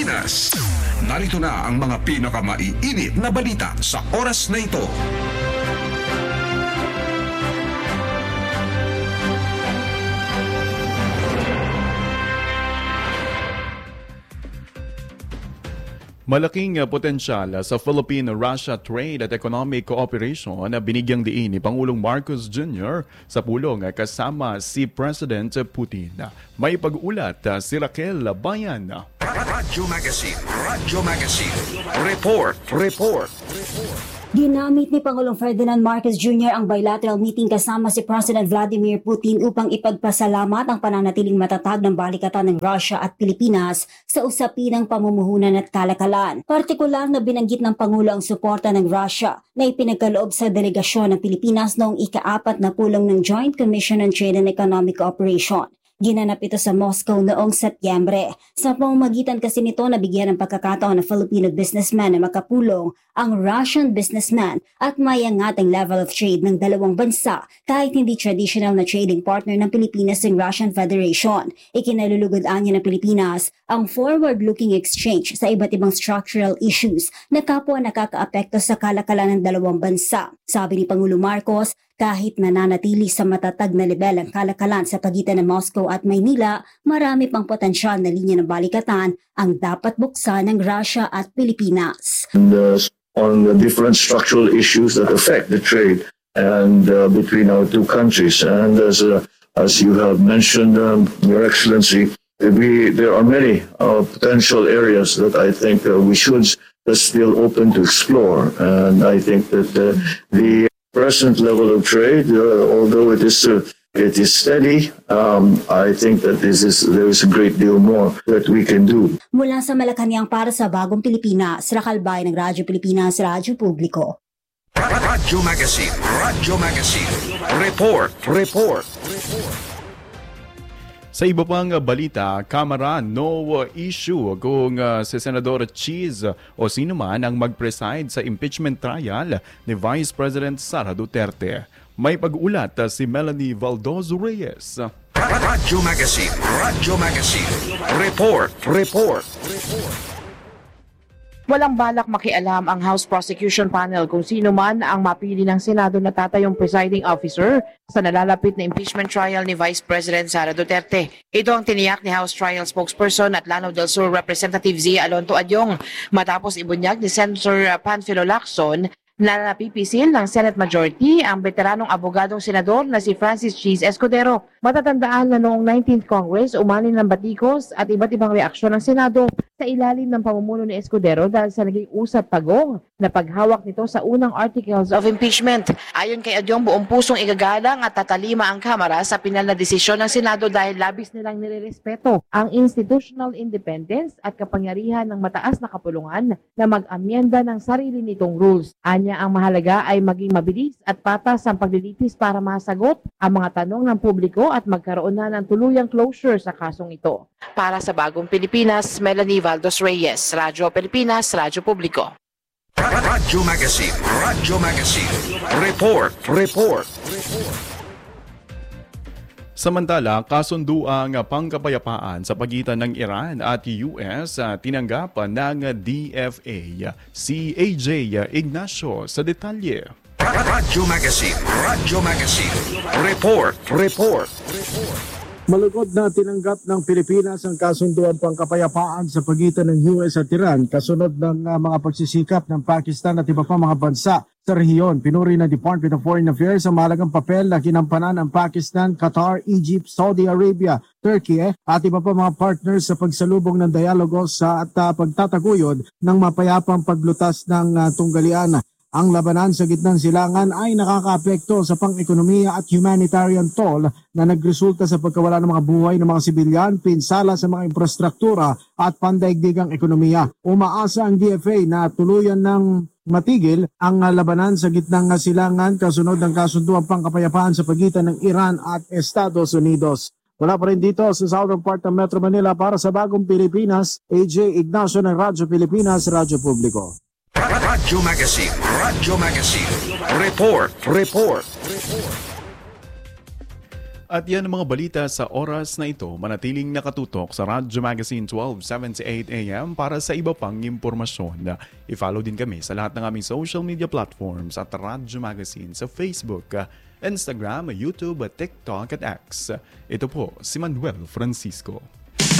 Pilipinas. Narito na ang mga pinakamaiinit na balita sa oras na ito. Malaking potensyal sa Philippine-Russia trade at economic cooperation na binigyang diin ni Pangulong Marcos Jr. sa pulong kasama si President Putin. May pag-ulat si Raquel Bayan. Radyo Magazine. Report. Ginamit ni Pangulong Ferdinand Marcos Jr. ang bilateral meeting kasama si President Vladimir Putin upang ipagpasalamat ang pananatiling matatag ng balikatan ng Russia at Pilipinas sa usapin ng pamumuhunan at kalakalan. Partikular na binanggit ng Pangulo ang suporta ng Russia na ipinagkaloob sa delegasyon ng Pilipinas noong ika-4 na pulong ng Joint Commission on Trade and Economic Cooperation. Ginanap ito sa Moscow noong Setyembre. Sa pamamagitan kasi nito nabigyan ng pagkakataon ng Filipino businessman na makapulong ang Russian businessman at mayangat ang level of trade ng dalawang bansa kahit hindi traditional na trading partner ng Pilipinas ng Russian Federation. Ikinalulugod-an niya ng Pilipinas ang forward-looking exchange sa iba't ibang structural issues na kapwa nakakaapekto sa kalakalan ng dalawang bansa. Sabi ni Pangulo Marcos, kahit nananatili sa matatag na level ang kalakalan sa pagitan ng Moscow at Maynila, marami pang potensyal na linya ng balikatan ang dapat buksan ng Russia at Pilipinas. On the different structural issues that affect the trade and between our two countries. And as you have mentioned, Your Excellency, there are many potential areas that I think we should still open to explore. And I think that the present level of trade, although it is steady, I think that there is a great deal more that we can do. Mula sa Malacanang para sa Bagong Pilipinas, Raquel Bayan ng Radyo Pilipinas, Radyo Publiko. Radyo Magazine. Report. Sa iba pang balita, Kamara no issue kung si Senador Cheese o sino man ang mag-preside sa impeachment trial ni Vice President Sara Duterte. May pag-ulat si Melanie Valdez Reyes. Radyo Magazine. Report. Walang balak makialam ang House Prosecution Panel kung sino man ang mapili ng Senado na tatayong presiding officer sa nalalapit na impeachment trial ni Vice President Sara Duterte. Ito ang tiniyak ni House Trial Spokesperson at Lanao del Sur Representative Zia Alonto Adyong matapos ibunyag ni Senator Panfilo Lacson na napipisil ng Senate Majority ang veteranong abogadong senador na si Francis Cheese Escudero. Matatandaan na noong 19th Congress, umanin ng batikos at iba't ibang reaksyon ng Senado sa ilalim ng pamumuno ni Escudero dahil sa naging usap-pagong na paghawak nito sa unang articles of impeachment. Ayon kay Adyong, buong pusong igagalang at tatalima ang Kamara sa pinal na desisyon ng Senado dahil labis nilang nirerespeto ang institutional independence at kapangyarihan ng mataas na kapulungan na mag-amyenda ng sarili nitong rules. Anya ang mahalaga ay maging mabilis at patas ang paglilitis para masagot ang mga tanong ng publiko at magkaroon na ng tuluyang closure sa kasong ito. Para sa Bagong Pilipinas, Melanie Valdez Reyes, Radyo Pilipinas, Radyo Publiko. Radyo Magazine. Report. Samantala, kasunduang pangkapayapaan sa pagitan ng Iran at US tinanggap ng DFA. Si AJ Ignacio sa detalye. Radyo Magazine. Report. Malugod na tinanggap ng Pilipinas ang kasunduan pangkapayapaan sa pagitan ng US at Iran kasunod ng mga pagsisikap ng Pakistan at iba pa mga bansa sa rehiyon. Pinuri ng Department of Foreign Affairs ang mahalagang papel na kinampanan ng Pakistan, Qatar, Egypt, Saudi Arabia, Turkey at iba pa mga partners sa pagsalubong ng dialogo sa at pagtataguyod ng mapayapang paglutas ng tunggalian. Ang labanan sa gitnang silangan ay nakakaapekto sa pang-ekonomiya at humanitarian toll na nagresulta sa pagkawala ng mga buhay ng mga sibilyan, pinsala sa mga infrastruktura at pandaigdigang ekonomiya. Umaasa ang DFA na tuluyan ng matigil ang labanan sa gitnang silangan kasunod ng kasunduang pangkapayapaan sa pagitan ng Iran at Estados Unidos. Wala pa rin dito sa southern part ng Metro Manila para sa Bagong Pilipinas, AJ Ignacio ng Radyo Pilipinas, Radyo Publiko. Radyo Magazine. Report. At yan ang mga balita sa oras na ito. Manatiling nakatutok sa Radyo Magazine 12:78 AM para sa iba pang impormasyon. I-follow din kami sa lahat ng aming social media platforms at Radyo Magazine sa Facebook, Instagram, YouTube, TikTok at X. Ito po si Manuel Francisco.